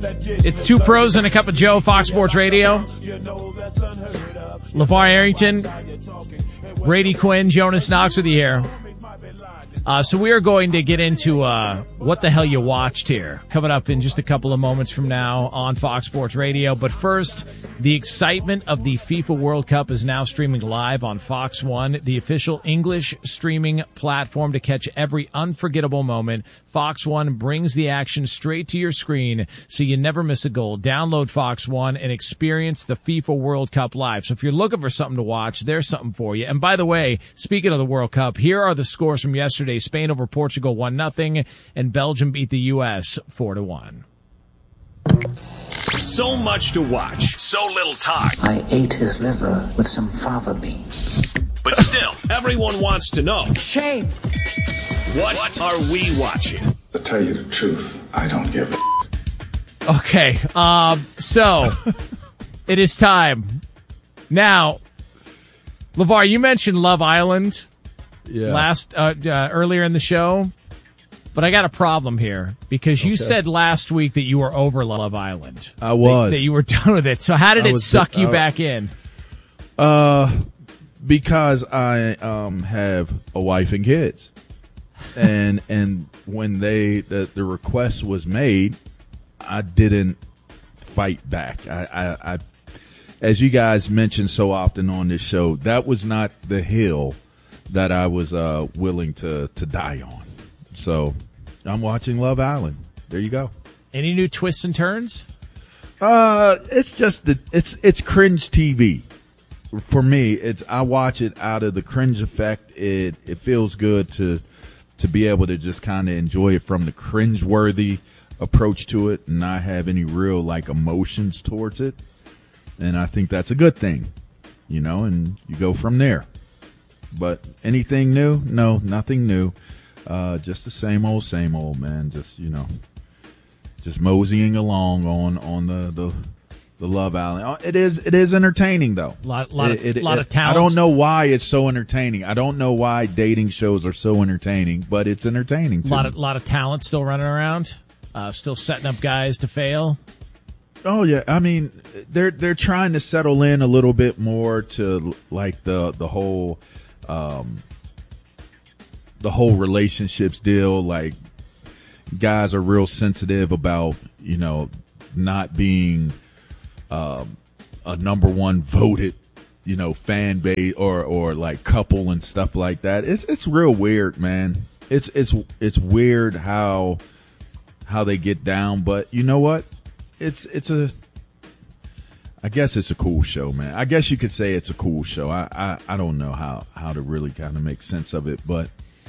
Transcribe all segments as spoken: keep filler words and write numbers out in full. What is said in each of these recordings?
It's Two Pros and a Cup of Joe, Fox Sports Radio. LeVar Arrington, Brady Quinn, Jonas Knox with you here. Uh, so we are going to get into uh, what the hell you watched here, coming up in just a couple of moments from now on Fox Sports Radio. But first, the excitement of the FIFA World Cup is now streaming live on Fox One, the official English streaming platform to catch every unforgettable moment. Fox One brings the action straight to your screen so you never miss a goal. Download Fox One and experience the FIFA World Cup live. So if you're looking for something to watch, there's something for you. And by the way, speaking of the World Cup, here are the scores from yesterday. Spain over Portugal one nothing, and Belgium beat the U S four to one. So much to watch, so little time. I ate his liver with some fava beans. But still, everyone wants to know. Shame. What, what are we watching? To tell you the truth, I don't give a Okay, um, so it is time. Now, LeVar, you mentioned Love Island yeah. last uh, uh, earlier in the show, but I got a problem here because you okay. said last week that you were over Love Island. I was. That, that you were done with it. So how did I it was, suck you uh, back in? Uh, because I um have a wife and kids. And and when they the, the request was made, I didn't fight back. I, I, I, as you guys mentioned so often on this show, that was not the hill that I was uh, willing to to die on. So I'm watching Love Island. There you go. Any new twists and turns? Uh, it's just the it's it's cringe T V. For me, it's I watch it out of the cringe effect. It it feels good to. to be able to just kind of enjoy it from the cringe-worthy approach to it and not have any real, like, emotions towards it. And I think that's a good thing, you know, and you go from there. But anything new? No, nothing new. Uh, just the same old, same old, man. Just, you know, just moseying along on, on the, the, the Love Island. It is, it is entertaining though. Lot, lot, it, of, it, lot it, of talent. I don't know why it's so entertaining. I don't know why dating shows are so entertaining, but it's entertaining. A lot of, lot of talent still running around, uh, still setting up guys to fail. Oh yeah, I mean they're they're trying to settle in a little bit more to like the the whole um, the whole relationships deal. Like guys are real sensitive about you know not being. Um, a number one voted, you know, fan base or, or like couple and stuff like that. It's, it's real weird, man. It's, it's, it's weird how, how they get down, but you know what? It's, it's a, I guess it's a cool show, man. I guess you could say it's a cool show. I, I, I don't know how, how to really kind of make sense of it, but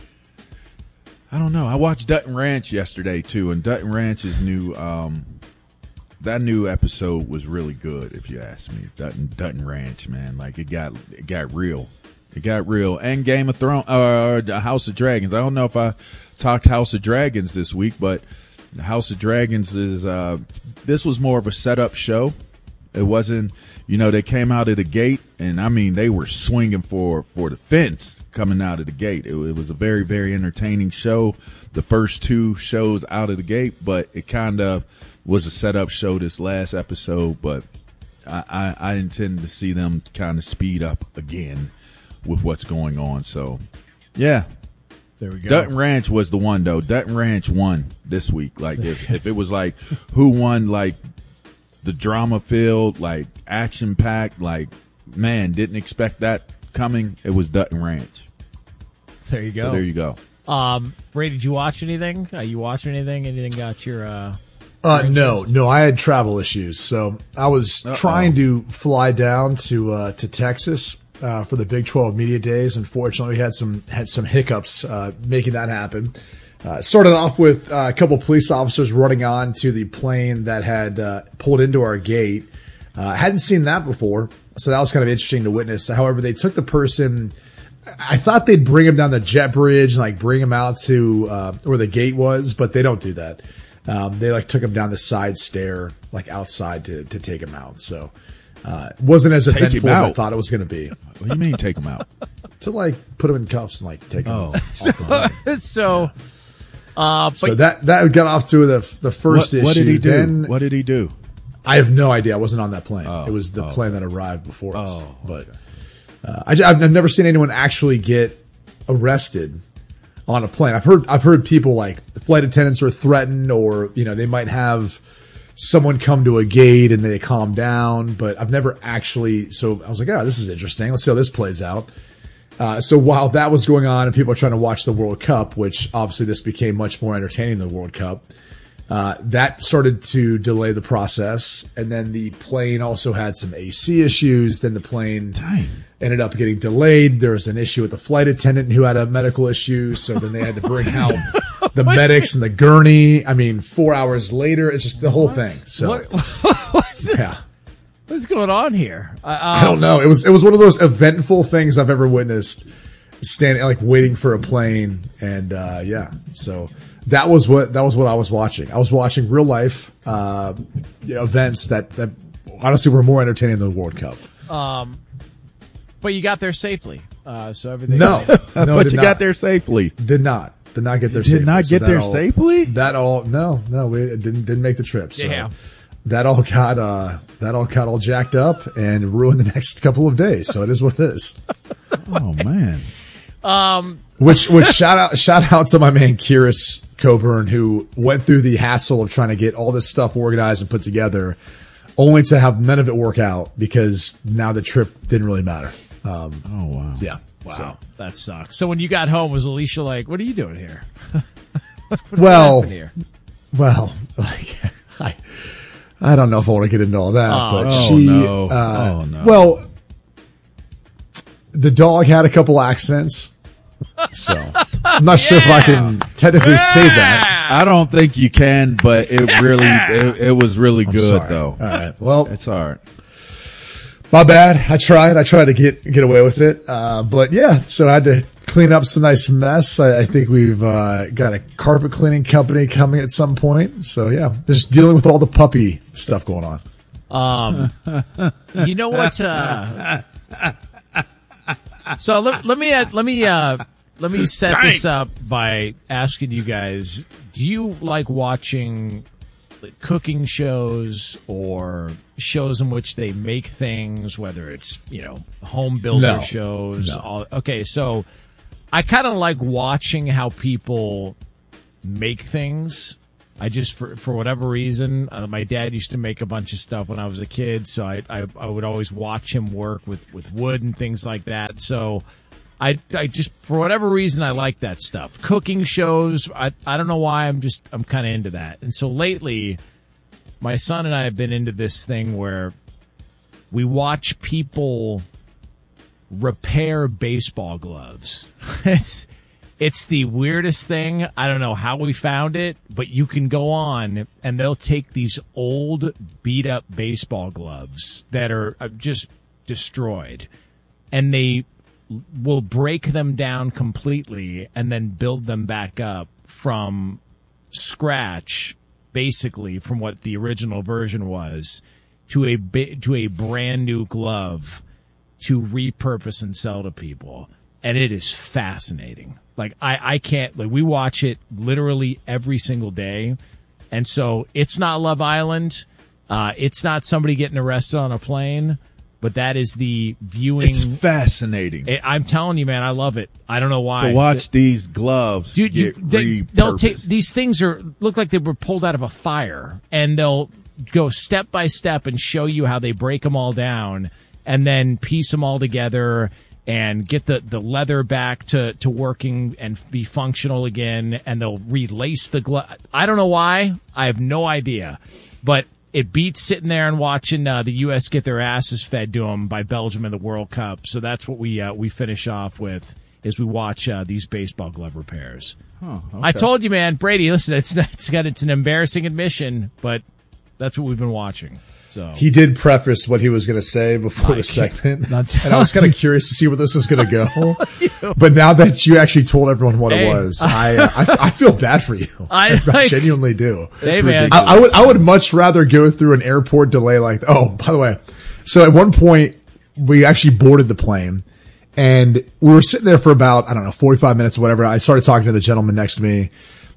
I don't know. I watched Dutton Ranch yesterday too, and Dutton Ranch's new, um, that new episode was really good, if you ask me. Dutton, Dutton Ranch, man, like it got it got real, it got real. And Game of Thrones, or uh, House of Dragons. I don't know if I talked House of Dragons this week, but House of Dragons is uh, this was more of a setup show. It wasn't, you know, they came out of the gate, and I mean they were swinging for for the fence coming out of the gate. It, it was a very very entertaining show. The first two shows out of the gate, but it kind of was a setup show this last episode, but I, I, I intend to see them kind of speed up again with what's going on. So, yeah. There we go. Dutton Ranch was the one, though. Dutton Ranch won this week. Like, if, if it was like, who won, like, the drama-filled, like, action-packed, like, man, didn't expect that coming, it was Dutton Ranch. There you go. So there you go. Um, Ray, did you watch anything? Are you watching anything? Anything got your, uh... Uh, no, no, I had travel issues. So I was Uh-oh. trying to fly down to, uh, to Texas, uh, for the Big twelve Media Days. Unfortunately, we had some, had some hiccups, uh, making that happen. Uh, started off with uh, a couple police officers running on to the plane that had, uh, pulled into our gate. Uh, hadn't seen that before. So that was kind of interesting to witness. However, they took the person, I thought they'd bring him down the jet bridge and like bring him out to, uh, where the gate was, but they don't do that. Um, they like took him down the side stair, like outside to, to take him out. So, uh, it wasn't as Take eventful him as I out? thought it was going to be. What do you mean take them out? To like put him in cuffs and like take him Oh. off the plane. so, Uh, but So that that got off to the the first What, issue. what did he do? Then, what did he do? I have no idea. I wasn't on that plane. Oh, it was the oh. plane that arrived before us. Oh, but uh, I, have never seen anyone actually get arrested on a plane. I've heard I've heard people like the flight attendants were threatened, or you know they might have someone come to a gate and they calm down. But I've never actually. So I was like, oh, this is interesting. Let's see how this plays out. Uh, so while that was going on and people are trying to watch the World Cup, which obviously this became much more entertaining than the World Cup. Uh, that started to delay the process. And then the plane also had some A C issues. Then the plane Dang. ended up getting delayed. There was an issue with the flight attendant who had a medical issue. So then they had to bring out the medics and the gurney. I mean, four hours later, it's just the whole thing. So, what, what's, yeah. what's going on here? Uh, um, I don't know. It was, it was one of those eventful things I've ever witnessed, standing, like waiting for a plane. And, uh, yeah, so that was what, that was what I was watching. I was watching real life, uh, you know, events that, that honestly were more entertaining than the World Cup. Um, but you got there safely. Uh, so everything. No, no, I but did you not. got there safely. Did not. Did not get there Did safely. not So get that there all- safely? That all, no, no, we didn't, didn't make the trip. So Yeah. that all got, uh, that all got all jacked up and ruined the next couple of days. So it is what it is. Oh man. Um, Which, which shout out, shout out to my man Kyrus Coburn, who went through the hassle of trying to get all this stuff organized and put together, only to have none of it work out because now the trip didn't really matter. Um, Oh wow. yeah. wow, So, that sucks. So when you got home, was Alicia like, "What are you doing here?" well, Happened here? well, like, I, I don't know if I want to get into all that, but Oh, she, no. uh, Oh, no. well, the dog had a couple accidents. So I'm not sure if I can technically say that. I don't think you can, but it really, it, it was really I'm good sorry. though. All right. Well, It's all right. my bad. I tried. I tried to get get away with it, uh, but yeah. So I had to clean up some nice mess. I, I think we've uh, got a carpet cleaning company coming at some point. So yeah, just dealing with all the puppy stuff going on. Um, you know what? Uh, so let, let me uh, let me uh, let me set this up by asking you guys: do you like watching like, cooking shows or shows in which they make things, whether it's you know home builder No. shows? No. All, okay, so I kind of like watching how people make things. I just, for for whatever reason, uh, my dad used to make a bunch of stuff when I was a kid, so I, I I would always watch him work with, with wood and things like that. So I I just, for whatever reason, I like that stuff. Cooking shows, I I don't know why, I'm just, I'm kind of into that. And so lately, my son and I have been into this thing where we watch people repair baseball gloves. It's It's the weirdest thing. I don't know how we found it, but you can go on and they'll take these old beat up baseball gloves that are just destroyed and they will break them down completely and then build them back up from scratch, basically from what the original version was to a bi- to a brand new glove to repurpose and sell to people. And it is fascinating. Like, I, I can't, like, we watch it literally every single day. And so it's not Love Island. Uh, it's not somebody getting arrested on a plane, but that is the viewing. It's fascinating. It, I'm telling you, man, I love it. I don't know why. So watch these gloves Dude, you, get they, they'll take, repurposed. these things are, look like they were pulled out of a fire and they'll go step by step and show you how they break them all down and then piece them all together and get the, the leather back to, to working and be functional again, and they'll relace the glove. I don't know why. I have no idea. But it beats sitting there and watching uh, the U S get their asses fed to them by Belgium in the World Cup. So that's what we uh, we finish off with, is we watch uh, these baseball glove repairs. Huh, okay. I told you, man, Brady, listen, it's, it's, got, it's an embarrassing admission, but that's what we've been watching. So. He did preface what he was going to say before I the can't- segment, not and I was kind of curious to see where this was going to go. But now that you actually told everyone what Hey. it was, I, uh, I I feel bad for you. I- I genuinely do. Hey, man. I, I would I would much rather go through an airport delay like. Oh, by the way, so at one point we actually boarded the plane, and we were sitting there for about I don't know forty-five minutes or whatever. I started talking to the gentleman next to me.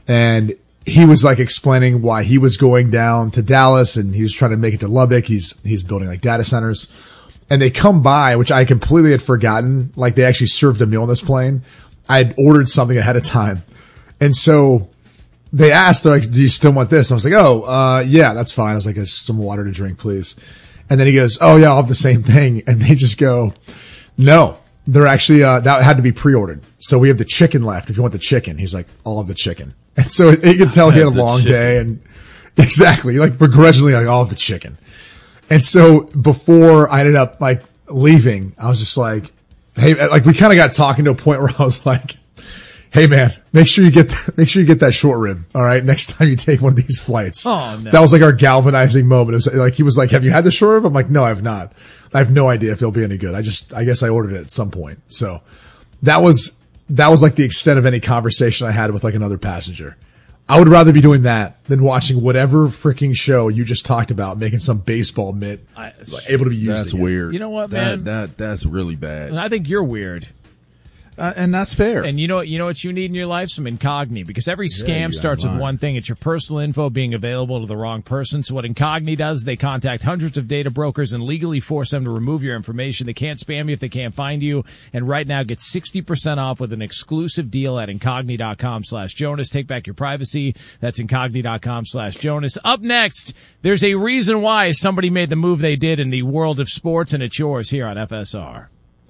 and he was like explaining why he was going down to Dallas and he was trying to make it to Lubbock. He's, he's building like data centers, and they come by, which I completely had forgotten. Like they actually served a meal on this plane. I had ordered something ahead of time. And so they asked, they're like, do you still want this? And I was like, oh, uh, yeah, that's fine. I was like, some water to drink, please. And then he goes, oh yeah, I'll have the same thing. And they just go, no, they're actually, uh, that had to be pre-ordered. So we have the chicken left. If you want the chicken, he's like, I'll have the chicken. And so you could tell he had a long chicken. day, and exactly, like begrudgingly, like, I'll have the chicken. And so before I ended up like leaving, I was just like, hey, like we kind of got talking to a point where I was like, hey man, make sure you get, th- make sure you get that short rib. All right. Next time you take one of these flights. Oh, no. That was like our galvanizing moment. It was like, he was like, have you had the short rib? I'm like, no, I have not. I have no idea if it'll be any good. I just, I guess I ordered it at some point. So that was, that was like the extent of any conversation I had with like another passenger. I would rather be doing that than watching whatever freaking show you just talked about, making some baseball mitt I, like, able to be used. That's again. weird. You know what, that, man? That that's really bad. I think you're weird. Uh, and that's fair. And you know, you know what you need in your life? Some Incogni, because every scam yeah, starts with online. one thing. It's your personal info being available to the wrong person. So what Incogni does, they contact hundreds of data brokers and legally force them to remove your information. They can't spam you if they can't find you. And right now, get sixty percent off with an exclusive deal at Incogni.com slash Jonas. Take back your privacy. That's Incogni.com slash Jonas. Up next, there's a reason why somebody made the move they did in the world of sports, and it's yours here on F S R.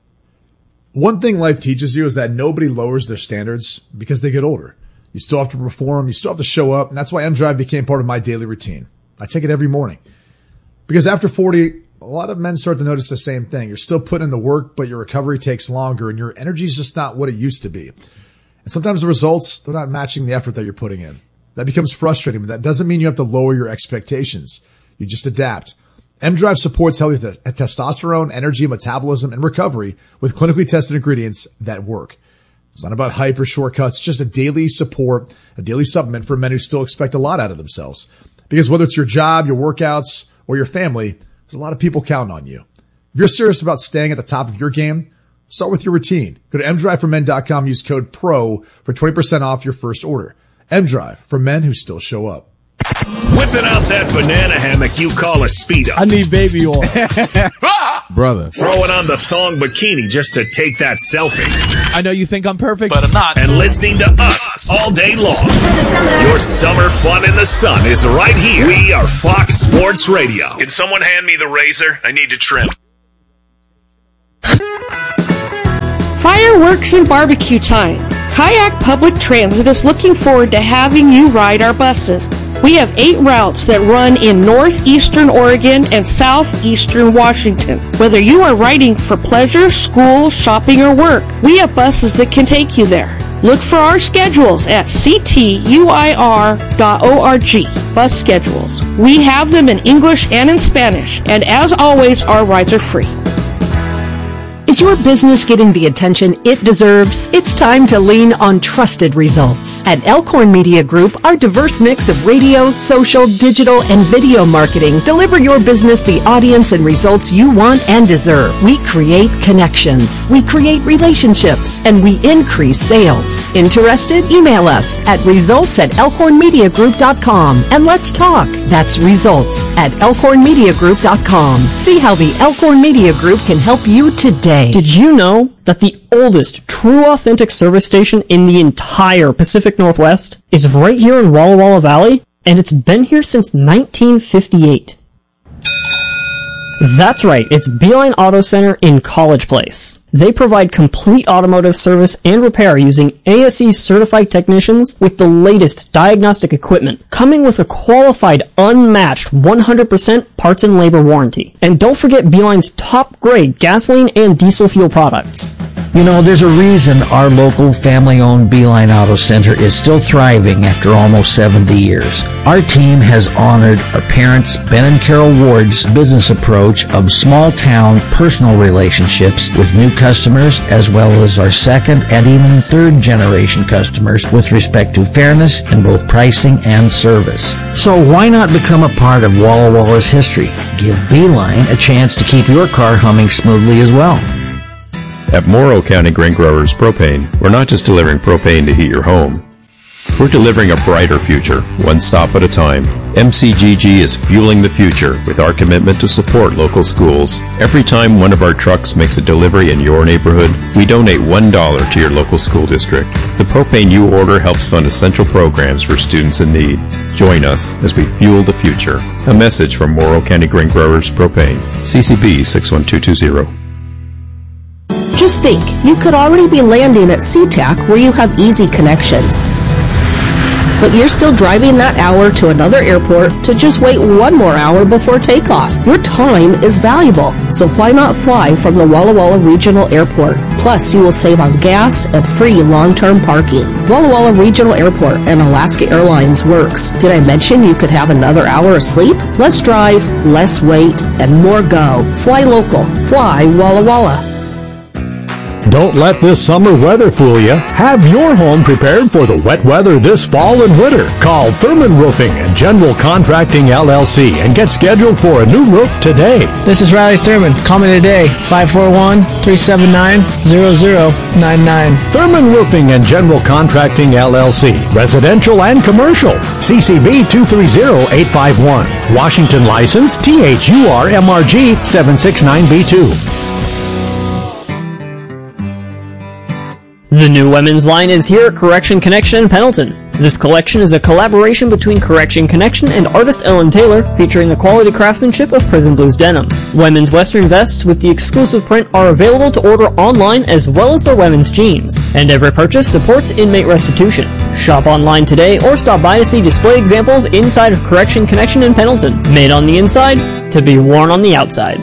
One thing life teaches you is that nobody lowers their standards because they get older. You still have to perform. You still have to show up. And that's why M-Drive became part of my daily routine. I take it every morning. Because after forty, a lot of men start to notice the same thing. You're still putting in the work, but your recovery takes longer and your energy is just not what it used to be. And sometimes the results, they're not matching the effort that you're putting in. That becomes frustrating, but that doesn't mean you have to lower your expectations. You just adapt. M-Drive supports healthy th- testosterone, energy, metabolism, and recovery with clinically tested ingredients that work. It's not about hype or shortcuts, just a daily support, a daily supplement for men who still expect a lot out of themselves. Because whether it's your job, your workouts, or your family, there's a lot of people counting on you. If you're serious about staying at the top of your game, start with your routine. Go to M drive for men dot com, use code PRO for twenty percent off your first order. M-Drive, for men who still show up. Whipping out that banana hammock you call a Speedo. I need baby oil. Brother. Throwing on the thong bikini just to take that selfie. I know you think I'm perfect, but I'm not. And listening to us all day long. Your summer fun in the sun is right here. We are Fox Sports Radio. Can someone hand me the razor? I need to trim. Fireworks and barbecue time. Kayak Public Transit is looking forward to having you ride our buses. We have eight routes that run in northeastern Oregon and southeastern Washington. Whether you are riding for pleasure, school, shopping, or work, we have buses that can take you there. Look for our schedules at c t u i r dot org. Bus schedules. We have them in English and in Spanish, and as always, our rides are free. Is your business getting the attention it deserves? It's time to lean on trusted results. At Elkhorn Media Group, our diverse mix of radio, social, digital, and video marketing deliver your business the audience and results you want and deserve. We create connections, we create relationships, and we increase sales. Interested? Email us at results at elkhorn media group dot com and let's talk. That's results at elkhorn media group dot com. See how the Elkhorn Media Group can help you today. Did you know that the oldest true authentic service station in the entire Pacific Northwest is right here in Walla Walla Valley? And it's been here since nineteen fifty-eight. That's right, it's Beeline Auto Center in College Place. They provide complete automotive service and repair using A S E certified technicians with the latest diagnostic equipment, coming with a qualified, unmatched one hundred percent parts and labor warranty. And don't forget Beeline's top-grade gasoline and diesel fuel products. You know, there's a reason our local family-owned Beeline Auto Center is still thriving after almost seventy years. Our team has honored our parents, Ben and Carol Ward's business approach of small-town personal relationships with new customers, as well as our second and even third-generation customers with respect to fairness in both pricing and service. So why not become a part of Walla Walla's history? Give Beeline a chance to keep your car humming smoothly as well. At Morrow County Grain Growers Propane, we're not just delivering propane to heat your home. We're delivering a brighter future, one stop at a time. M C G G is fueling the future with our commitment to support local schools. Every time one of our trucks makes a delivery in your neighborhood, we donate one dollar to your local school district. The propane you order helps fund essential programs for students in need. Join us as we fuel the future. A message from Morrow County Grain Growers Propane. C C B six one two two zero. Just think, you could already be landing at SeaTac where you have easy connections. But you're still driving that hour to another airport to just wait one more hour before takeoff. Your time is valuable, so why not fly from the Walla Walla Regional Airport? Plus, you will save on gas and free long-term parking. Walla Walla Regional Airport and Alaska Airlines works. Did I mention you could have another hour of sleep? Less drive, less wait, and more go. Fly local. Fly Walla Walla. Don't let this summer weather fool you. Have your home prepared for the wet weather this fall and winter. Call Thurman Roofing and General Contracting L L C and get scheduled for a new roof today. This is Riley Thurman. Call me today, five four one, three seven nine, zero zero nine nine. Thurman Roofing and General Contracting L L C. Residential and commercial. C C B two three zero eight five one. Washington license T H U R M R G seven six nine B two. The new women's line is here at Correction Connection in Pendleton. This collection is a collaboration between Correction Connection and artist Ellen Taylor, featuring the quality craftsmanship of Prison Blues denim. Women's western vests with the exclusive print are available to order online as well as their women's jeans. And every purchase supports inmate restitution. Shop online today or stop by to see display examples inside of Correction Connection in Pendleton. Made on the inside, to be worn on the outside.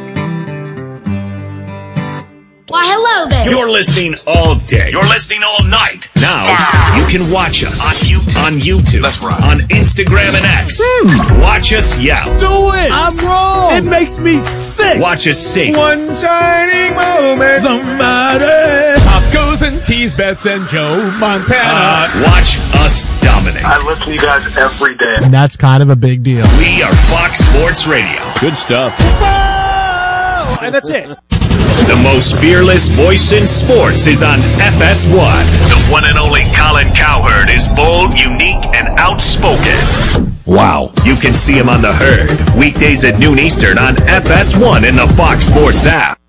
Why, hello there. You're listening all day. You're listening all night. Now, you can watch us on YouTube. On YouTube. That's right. On Instagram and X. Mm. Watch us yell. Do it. I'm wrong. It makes me sick. Watch us sing. One shining moment. Somebody. Pop goes and tease Bets and Joe Montana. Uh, watch us dominate. I listen to you guys every day. And that's kind of a big deal. We are Fox Sports Radio. Good stuff. Whoa! And that's it. The most fearless voice in sports is on F S one. The one and only Colin Cowherd is bold, unique, and outspoken. Wow. You can see him on The Herd, weekdays at noon Eastern on F S one in the Fox Sports app.